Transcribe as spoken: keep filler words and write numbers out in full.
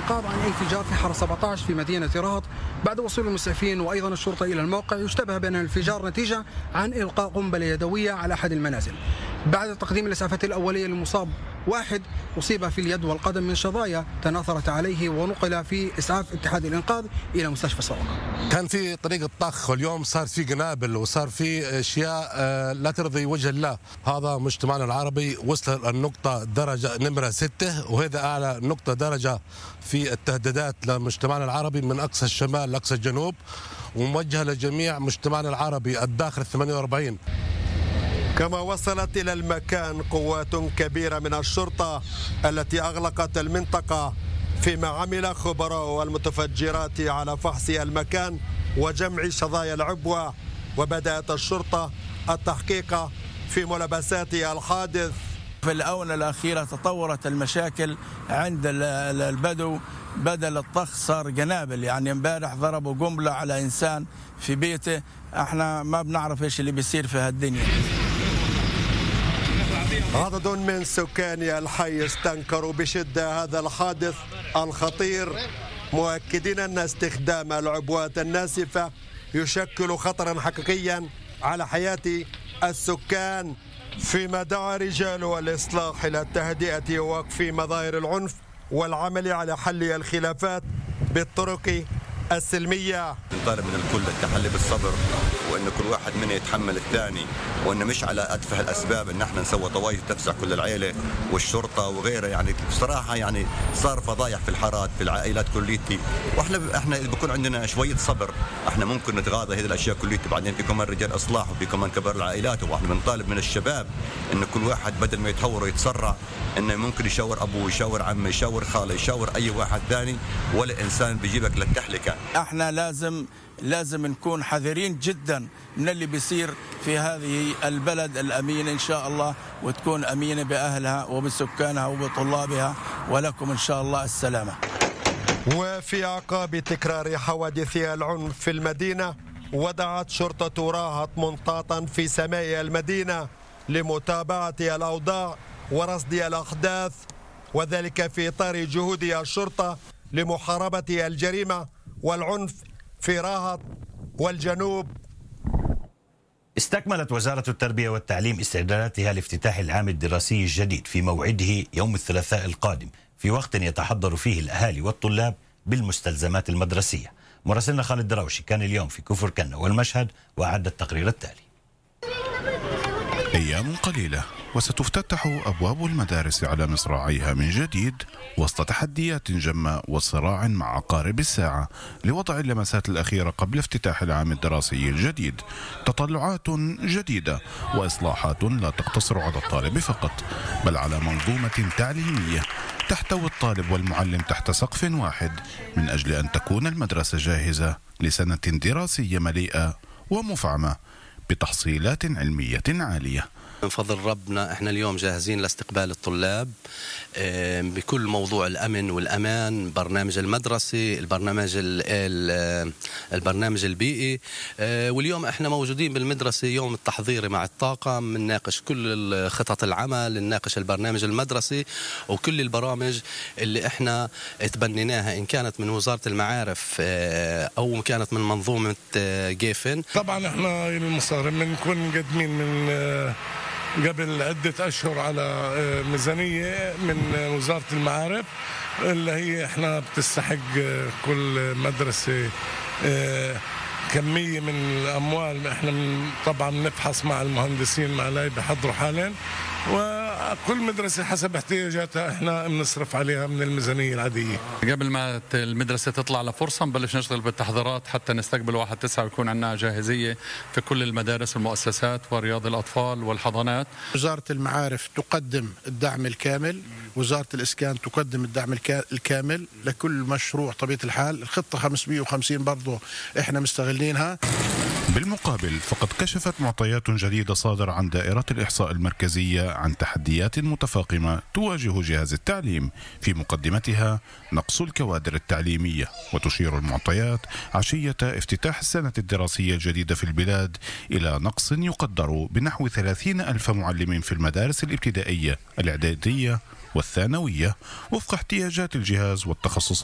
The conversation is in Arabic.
الإنقاذ عن انفجار في حارة سبعة عشر في مدينة رهط بعد وصول المسعفين وأيضا الشرطة إلى الموقع. يشتبه بأن الانفجار نتيجة عن إلقاء قنبلة يدوية على أحد المنازل. بعد تقديم الإسعافات الأولية للمصاب واحد أصيب في اليد والقدم من شظايا تناثرت عليه ونقل في إسعاف اتحاد الإنقاذ إلى مستشفى سواقة. كان في طريقة طخ واليوم صار في قنابل وصار في أشياء لا ترضي وجه الله. هذا مجتمعنا العربي وصل النقطة درجة نمرة ستة، وهذا أعلى نقطة درجة في التهديدات لمجتمعنا العربي من أقصى الشمال لأقصى الجنوب، وموجهة لجميع مجتمعنا العربي الداخل ثمانية وأربعين. كما وصلت إلى المكان قوات كبيرة من الشرطة التي أغلقت المنطقة، فيما عمل خبراء المتفجرات على فحص المكان وجمع شظايا العبوة. وبدأت الشرطة التحقيق في ملابسات الحادث. في الآونة الأخيرة تطورت المشاكل عند البدو، بدل الطخ صار قنابل. يعني امبارح ضربوا قنبلة على إنسان في بيته. احنا ما بنعرف ايش اللي بيصير في هالدنيا. عدد من سكان الحي استنكروا بشدة هذا الحادث الخطير، مؤكدين أن استخدام العبوات الناسفة يشكل خطرا حقيقيا على حياة السكان، فيما دعا رجال الإصلاح إلى التهدئة ووقف مظاهر العنف والعمل على حل الخلافات بالطرق السلمية. نطالب من الكل التحلي بالصبر، وأن كل واحد منا يتحمل الثاني، وأن مش على أتفه الأسباب أن احنا نسوي طوايف تفزع كل العيلة والشرطة وغيرها. يعني بصراحة يعني صار فضايح في الحارات في العائلات كليتي، واحنا احنا بكون عندنا شوية صبر احنا ممكن نتغاضى هذه الأشياء كليتي. بعدين في كمان رجال إصلاح وفي كمان كبار العائلات، واحنا بنطالب من الشباب أن كل واحد بدل ما يتهور ويتسرع انه ممكن يشاور ابوه، يشاور عمه، يشاور خاله، يشاور اي واحد ثاني، ولا انسان بيجيبك للتهلكه. احنا لازم لازم نكون حذرين جدا من اللي بيصير في هذه البلد الامينه ان شاء الله، وتكون امينه باهلها وبسكانها وبطلابها، ولكم ان شاء الله السلامه. وفي اعقاب تكرار حوادث العنف في المدينه، وضعت شرطه راهط منطاطا في سماء المدينه لمتابعه الاوضاع ورصد الأحداث، وذلك في إطار جهود الشرطة لمحاربة الجريمة والعنف في راهط والجنوب. استكملت وزارة التربية والتعليم استعداداتها لافتتاح العام الدراسي الجديد في موعده يوم الثلاثاء القادم، في وقت يتحضر فيه الأهالي والطلاب بالمستلزمات المدرسية. مراسلنا خالد دراوشي كان اليوم في كفر كنة والمشهد وأعد التقرير التالي. أيام قليلة وستفتتح أبواب المدارس على مصراعيها من جديد، وسط تحديات جمة وصراع مع عقارب الساعة لوضع اللمسات الأخيرة قبل افتتاح العام الدراسي الجديد. تطلعات جديدة وإصلاحات لا تقتصر على الطالب فقط، بل على منظومة تعليمية تحتوي الطالب والمعلم تحت سقف واحد، من أجل أن تكون المدرسة جاهزة لسنة دراسية مليئة ومفعمة بتحصيلات علمية عالية. من فضل ربنا احنا اليوم جاهزين لاستقبال الطلاب بكل موضوع الامن والامان، برنامج المدرسي، البرنامج البرنامج البيئي. واليوم احنا موجودين بالمدرسه يوم التحضيري مع الطاقم، بنناقش كل خطط العمل، نناقش البرنامج المدرسي وكل البرامج اللي احنا تبنيناها، ان كانت من وزاره المعارف او كانت من منظومه جيفن. طبعا احنا المصارم بنكون مقدمين من قبل عدة أشهر على ميزانية من وزارة المعارف، اللي هي احنا بتستحق كل مدرسة كمية من الأموال. احنا من طبعا بنفحص مع المهندسين مع اللي بيحضروا حاليا، وكل مدرسة حسب احتياجاتها احنا بنصرف عليها من الميزانية العادية. قبل ما المدرسة تطلع لفرصة نبلش نشتغل بالتحضيرات حتى نستقبل واحد تسعة ويكون عندنا جاهزية في كل المدارس والمؤسسات ورياض الأطفال والحضانات. وزارة المعارف تقدم الدعم الكامل، وزارة الإسكان تقدم الدعم الكامل لكل مشروع. طبيعة الحال الخطة خمسمئة وخمسين برضو احنا مستغلينها. بالمقابل فقد كشفت معطيات جديدة صادرة عن دائرة الإحصاء المركزية عن تحديات متفاقمة تواجه جهاز التعليم، في مقدمتها نقص الكوادر التعليمية. وتشير المعطيات عشية افتتاح السنة الدراسية الجديدة في البلاد إلى نقص يقدر بنحو ثلاثين ألف معلم في المدارس الابتدائية، الإعدادية والثانوية، وفق احتياجات الجهاز والتخصصات